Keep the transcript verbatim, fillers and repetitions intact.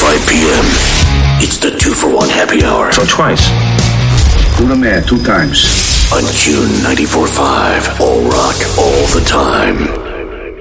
five p.m. It's the two for one happy hour. So twice. Put him there two times. On June ninety-four point five. All rock, all the time.